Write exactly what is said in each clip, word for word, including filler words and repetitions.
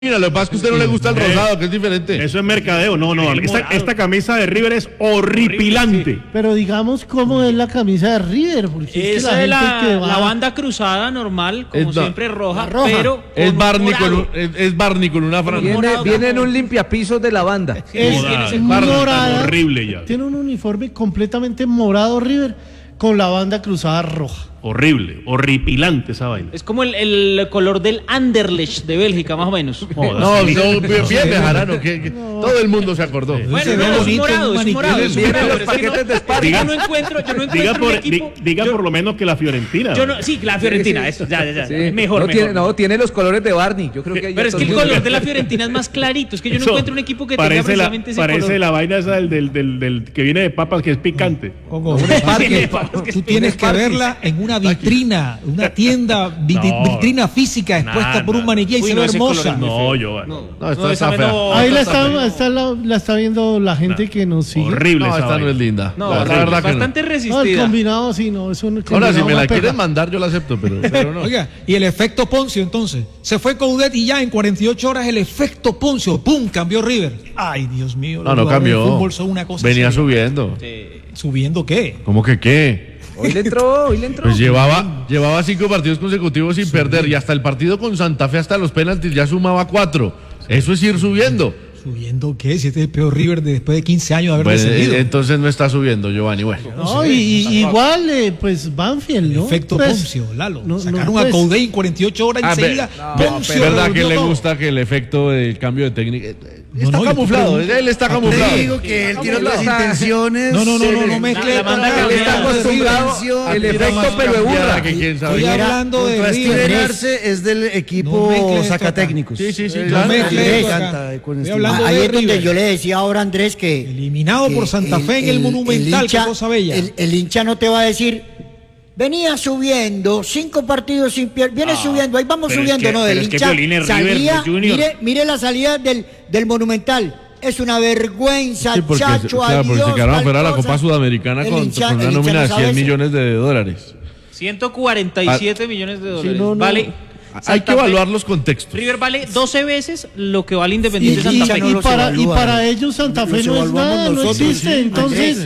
Mira, lo que pasa es que a usted no le gusta el rosado, que es diferente. Eso es mercadeo. No, no, esta, esta camisa de River es horripilante. Pero digamos, ¿cómo es la camisa de River? Porque esa es, la, es la, va... la banda cruzada normal, como es siempre roja, roja, pero es Barney, con un, es, es Barney con una franja. Viene, viene en un limpiapisos de la banda. Es, es, es morada, horrible ya. Tiene un uniforme completamente morado River con la banda cruzada roja. Horrible, horripilante esa vaina. Es como el, el color del Anderlecht de Bélgica, más o menos. Oh, no, no, bien, bien Bejarano, que, que no. Todo el mundo se acordó. Sí. Bueno, no, es morado, es morado. Es morado los paquetes de Sparring. Yo no encuentro, yo no encuentro diga por, un equipo. Di, diga yo, por lo menos que la Fiorentina. Yo no, sí, la Fiorentina, eso, ya, ya, ya. Sí. Mejor, no, mejor. Tiene, no, tiene los colores de Barney. Yo creo que Pero es que el color de la Fiorentina es más clarito. Es que yo no eso, encuentro un equipo que tenga precisamente la, ese parece color. Parece la vaina esa del, del, del, del que viene de papas, que es picante. Como un parque. Tú tienes que verla en una vitrina. Una tienda, no, vitrina física expuesta nah, por un maniquí y se ve hermosa. No, yo. No, no, esta está fea. No, Ahí la está, está la, la está viendo la gente nah, que nos sigue. Horrible. No, esta no es linda. No, la, la verdad bastante que no. resistida. No, el combinado sí, no. Es un Ahora, si me la quieren mandar, yo la acepto, pero, pero no. Oiga, y el efecto Poncio, entonces. Se fue Coudet y ya en cuarenta y ocho horas el efecto Poncio, ¡pum! Cambió River. Ay, Dios mío. No, no cambió. Fútbol son una cosa Venía así. subiendo. Sí. ¿Subiendo qué? ¿Cómo que qué? Hoy le entró, hoy le entró. Pues llevaba, llevaba cinco partidos consecutivos sin subiendo. perder y hasta el partido con Santa Fe, hasta los penaltis, ya sumaba cuatro. Eso es ir subiendo. ¿Subiendo qué? Si este es el peor River de después de quince años de haber bueno, descendido. Entonces no está subiendo, Giovanni. Bueno. No, y, y, igual, eh, pues Banfield, ¿no? Efecto pues, Poncio, Lalo. No, Sacaron no, a pues, Coudet en cuarenta y ocho horas ah, enseguida. No, Poncio. es verdad que le todo. gusta que el efecto del cambio de técnica. Está no, no, camuflado, él está camuflado. Te digo que él tiene otras intenciones. No, no, no, no, no mezcle. Él está acostumbrado el efecto pelo de burra. Que quién sabe. Estoy hablando de River. Es del equipo no sacatécnicos. Sí, sí, sí. No me encanta. Ahí es donde yo le decía ahora a Andrés que eliminado que por Santa Fe el, en el, el Monumental, el hincha, qué cosa bella. El, el hincha no te va a decir, venía subiendo, cinco partidos sin pierde, viene ah, subiendo, ahí vamos subiendo, es que, no, del hincha es salía, mire, mire la salida del, del Monumental. Es una vergüenza, sí, porque, chacho, claro, adiós, porque se quedaron fuera de la cosa. Copa Sudamericana con, hincha, con una nómina no de cien eso. millones de dólares. ciento cuarenta y siete ah, millones de dólares. Sí, no, no. Vale. Santa Hay que evaluar Fe. Los contextos. River vale doce veces lo que vale Independiente y, Santa Fe. Y, y, para, y para ellos Santa Fe no es nada, no existe, entonces...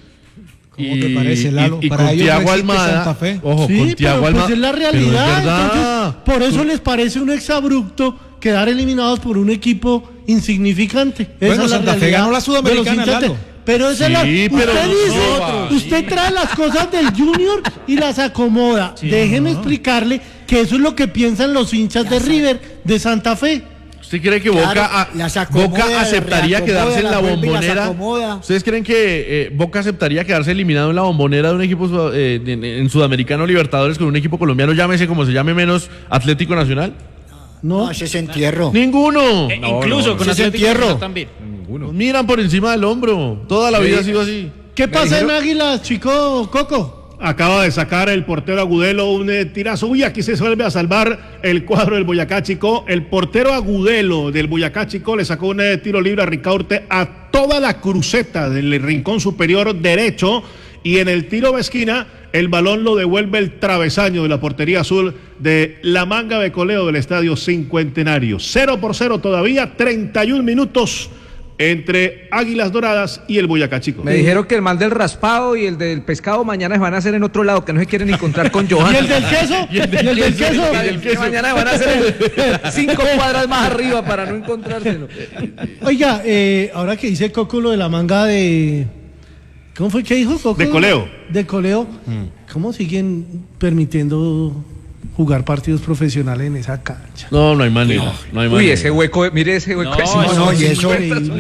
¿Cómo te parece, Lalo? Y, y para con ellos Thiago no Almada, Santa Fe. Ojo, sí, con Thiago Almada. Pues es la realidad, es entonces, por eso les parece un exabrupto quedar eliminados por un equipo insignificante. Bueno, esa es Santa la Fe ganó la Sudamericana, Lalo. Pero esa sí, es la, usted pero dice, no, usted sí. trae las cosas del Junior y las acomoda. Sí, Déjeme no. explicarle que eso es lo que piensan los hinchas de River, de Santa Fe. ¿Usted cree que Boca, claro, a, Boca aceptaría quedarse en la bombonera? ¿Ustedes creen que eh, Boca aceptaría quedarse eliminado en la bombonera de un equipo eh, en, en Sudamericano Libertadores con un equipo colombiano, llámese como se llame menos Atlético Nacional? No, no ese es entierro. Ninguno. Eh, no, incluso no, con ese entierro también. Ninguno. Nos miran por encima del hombro. Toda la vida sí. ha sido así. ¿Qué pasa en Águilas, chico Coco? Acaba de sacar el portero Agudelo un eh, tirazo. Uy, aquí se vuelve a salvar el cuadro del Boyacá Chico. El portero Agudelo del Boyacá Chico le sacó un eh, tiro libre a Ricaurte a toda la cruceta del rincón superior derecho. Y en el tiro de esquina, el balón lo devuelve el travesaño de la portería azul de la Manga de Coleo del Estadio Cincuentenario. Cero por cero todavía, treinta y un minutos entre Águilas Doradas y el Boyacá Chico. Me dijeron que el mal del raspado y el del pescado mañana se van a hacer en otro lado, que no se quieren encontrar con Johan. ¿Y el del queso? ¿Y el del, ¿Y el del queso? queso? ¿Y el queso? Mañana van a hacer cinco cuadras más arriba para no encontrárselo. Oiga, eh, ahora que dice Coco lo de la manga de... ¿Cómo fue que dijo Coco? De Coleo. De Coleo. Mm. ¿Cómo siguen permitiendo jugar partidos profesionales en esa cancha? No, no hay manera. No, no hay manera. Uy, ese hueco, mire ese hueco. No, no, no, y eso.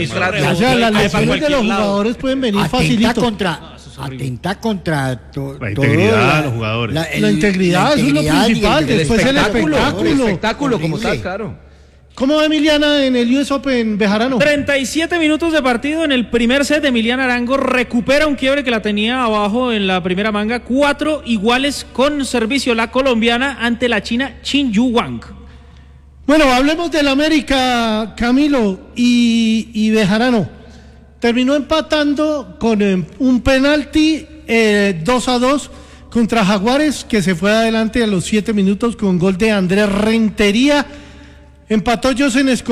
O sea, las lesiones de los jugadores pueden venir facilito. Contra, atenta contra to, la integridad todo, de los jugadores. La, el, la integridad, la integridad eso es lo principal. El, después el espectáculo. El espectáculo, como está, claro. ¿Cómo va Emiliana en el U S Open Bejarano? treinta y siete minutos de partido en el primer set. Emiliana Arango recupera un quiebre que la tenía abajo en la primera manga. Cuatro iguales con servicio la colombiana ante la china Qin Yu Wang. Bueno, hablemos del América, Camilo y, y Bejarano. Terminó empatando con eh, un penalti eh, dos a dos contra Jaguares, que se fue adelante a los siete minutos con gol de Andrés Rentería. Empató Joseph